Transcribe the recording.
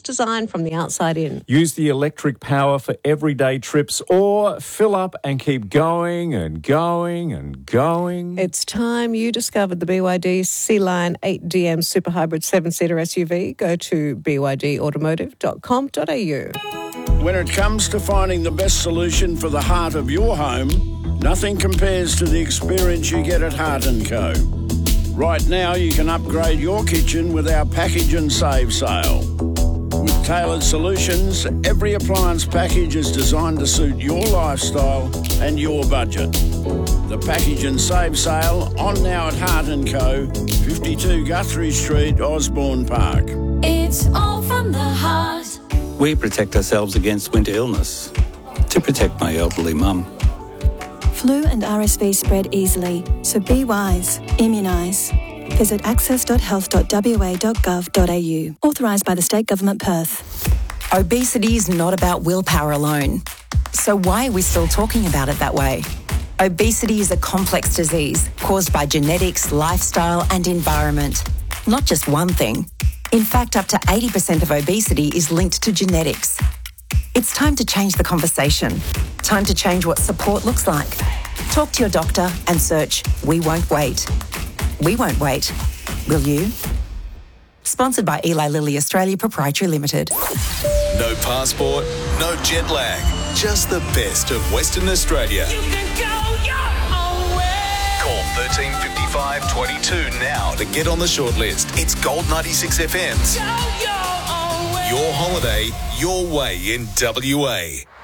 designed from the outside in. Use the electric power for everyday trips or fill up and keep going and going and going. It's time you discovered the BYD Sea-Line 8DM Super Hybrid 7-seater SUV. Go to bydautomotive.com.au. When it comes to finding the best solution for the heart of your home, nothing compares to the experience you get at Heart & Co. Right now, you can upgrade your kitchen with our package and save sale. With tailored solutions, every appliance package is designed to suit your lifestyle and your budget. The package and save sale on now at Heart & Co, 52 Guthrie Street, Osborne Park. It's all from the heart. We protect ourselves against winter illness to protect my elderly mum. Flu and RSV spread easily, so be wise. Immunise. Visit access.health.wa.gov.au. Authorised by the State Government, Perth. Obesity is not about willpower alone. So why are we still talking about it that way? Obesity is a complex disease caused by genetics, lifestyle and environment. Not just one thing. In fact, up to 80% of obesity is linked to genetics. It's time to change the conversation. Time to change what support looks like. Talk to your doctor and search We Won't Wait. We won't wait. Will you? Sponsored by Eli Lilly Australia Proprietary Limited. No passport, no jet lag. Just the best of Western Australia. You can go your own way. Call 1355 22 now to get on the shortlist. It's Gold 96 FM's Go your own way. Your Holiday, Your Way in WA.